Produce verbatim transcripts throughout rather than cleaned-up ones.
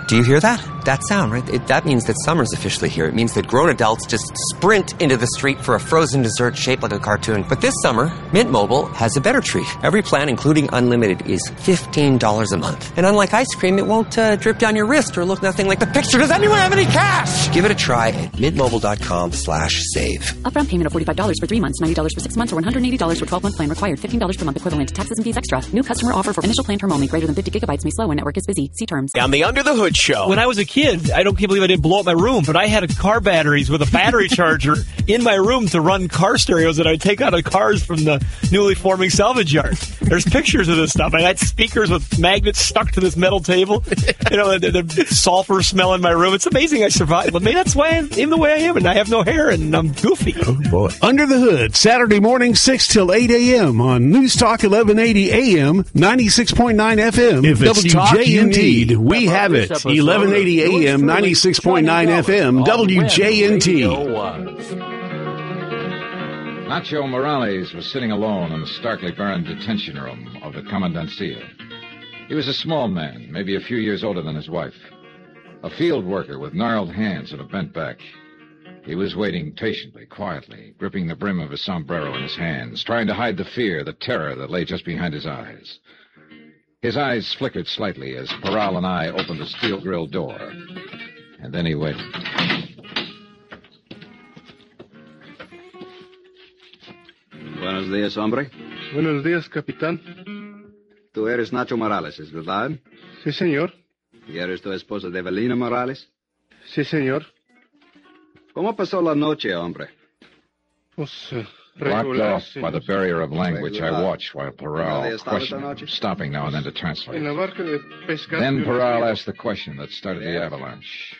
Do you hear that? That sound, right? It, that means that summer's officially here. It means that grown adults just sprint into the street for a frozen dessert shaped like a cartoon. But this summer, Mint Mobile has a better treat. Every plan, including unlimited, is fifteen dollars a month. And unlike ice cream, it won't uh, drip down your wrist or look nothing like the picture. Does anyone have any cash? Give it a try at mintmobile.com slash save. Upfront payment of forty-five dollars for three months, ninety dollars for six months, or one hundred eighty dollars for twelve-month plan required. fifteen dollars per month equivalent. Taxes and fees extra. New customer offer for initial plan term only. Greater than fifty gigabytes may slow when network is busy. See terms. On the Under the Hood Show. When I was a kid, I don't can't believe I didn't blow up my room, but I had a car batteries with a battery charger in my room to run car stereos that I'd take out of cars from the newly forming salvage yard. There's pictures of this stuff. I had speakers with magnets stuck to this metal table. You know, the, the sulfur smell in my room. It's amazing I survived. But maybe that's why I'm the way I am, and I have no hair, and I'm goofy. Oh, boy. Under the Hood, Saturday morning, six till eight a.m. on News Talk eleven eighty A M, ninety-six point nine F M. If it's W J N T, we have it. eleven eighty A M, ninety-six point nine F M, W J N T. Nacho Morales was sitting alone in the starkly barren detention room of the Comandancia. He was a small man, maybe a few years older than his wife. A field worker with gnarled hands and a bent back. He was waiting patiently, quietly, gripping the brim of his sombrero in his hands, trying to hide the fear, the terror that lay just behind his eyes. His eyes flickered slightly as Peral and I opened the steel-grilled door. And then he waited. Buenos días, hombre. Buenos días, capitán. Tú eres Nacho Morales, ¿es verdad? Sí, señor. ¿Y eres tu esposa de Evelina Morales? Sí, señor. ¿Cómo pasó la noche, hombre? Pues, uh, Blocked off by the barrier of language, I watched while Peral questioned him, stopping now and then to translate. Then Peral asked the question that started the avalanche.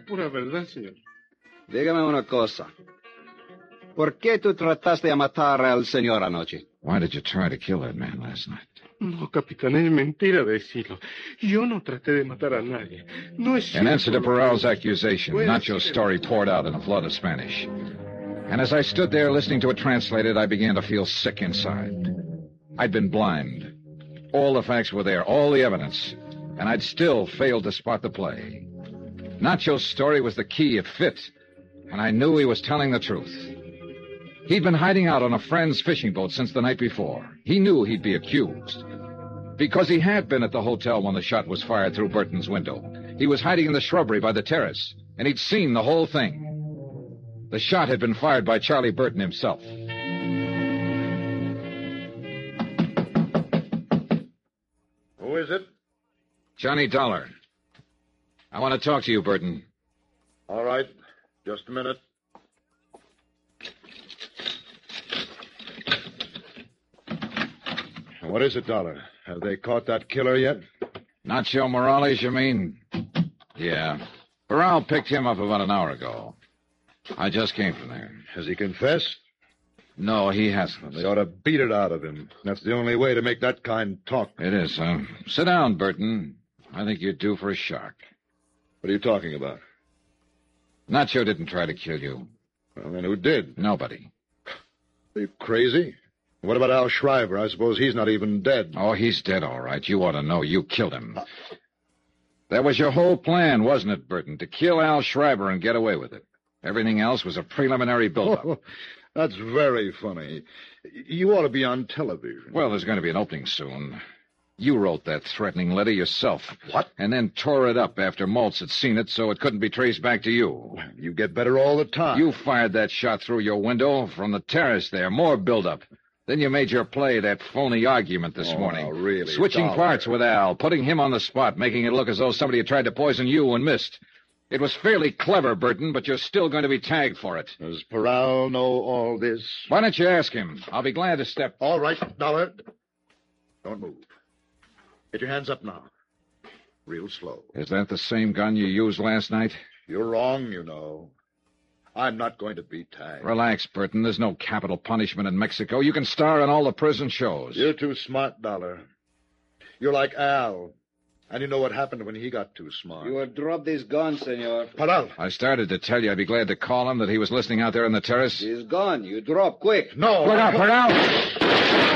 Dígame una cosa. ¿Por qué tú trataste de matar al señor anoche? Why did you try to kill that man last night? No, capitán, es mentira decirlo. Yo no traté de matar a nadie. No es In answer to Peral's accusation, Nacho's story poured out in a flood of Spanish. And as I stood there listening to it translated, I began to feel sick inside. I'd been blind. All the facts were there, all the evidence, and I'd still failed to spot the play. Nacho's story was the key. It fit, and I knew he was telling the truth. He'd been hiding out on a friend's fishing boat since the night before. He knew he'd be accused. Because he had been at the hotel when the shot was fired through Burton's window. He was hiding in the shrubbery by the terrace, and he'd seen the whole thing. The shot had been fired by Charlie Burton himself. Who is it? Johnny Dollar. I want to talk to you, Burton. All right. Just a minute. What is it, Dollar? Have they caught that killer yet? Nacho Morales, you mean? Yeah. Peral picked him up about an hour ago. I just came from there. Has he confessed? No, he hasn't. They ought to beat it out of him. That's the only way to make that kind talk. It is, huh? Sit down, Burton. I think you're due for a shock. What are you talking about? Nacho didn't try to kill you. Well, then who did? Nobody. Are you crazy? What about Al Shriver? I suppose he's not even dead. Oh, he's dead, all right. You ought to know. You killed him. That was your whole plan, wasn't it, Burton? To kill Al Shriver and get away with it. Everything else was a preliminary build-up. Oh, that's very funny. You ought to be on television. Well, there's going to be an opening soon. You wrote that threatening letter yourself. What? And then tore it up after Maltz had seen it so it couldn't be traced back to you. You get better all the time. You fired that shot through your window from the terrace there. More build-up. Then you made your play, that phony argument this oh, morning. really? Switching Dollar. parts with Al, putting him on the spot, making it look as though somebody had tried to poison you and missed. It was fairly clever, Burton, but you're still going to be tagged for it. Does Peral know all this? Why don't you ask him? I'll be glad to step... All right, Dollar. Don't move. Get your hands up now. Real slow. Is that the same gun you used last night? You're wrong, you know. I'm not going to be tagged. Relax, Burton. There's no capital punishment in Mexico. You can star in all the prison shows. You're too smart, Dollar. You're like Al. And you know what happened when he got too smart. You would drop this gun, senor. Peral. I started to tell you I'd be glad to call him, that he was listening out there on the terrace. He's gone. You drop, quick. No. Look out, Peral!